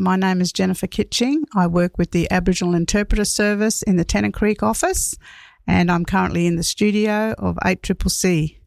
My name is Jennifer Kitching. I work with the Aboriginal Interpreter Service in the Tennant Creek office, and I'm currently in the studio of 8CCC.